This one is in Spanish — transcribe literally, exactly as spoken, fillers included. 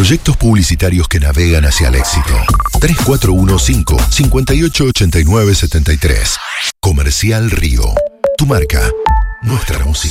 Proyectos publicitarios que navegan hacia el éxito. tres cuatro uno cinco, cinco ocho ocho nueve siete tres. Comercial Río. Tu marca, nuestra música.